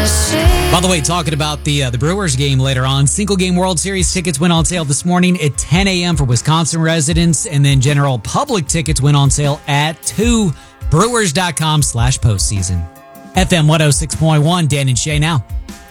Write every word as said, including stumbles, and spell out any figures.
By the way, talking about the uh, the Brewers game later on, single game World Series tickets went on sale this morning at ten a.m. for Wisconsin residents, and then general public tickets went on sale at two. Brewers dot com slash postseason. F M one oh six point one, Dan and Shay now.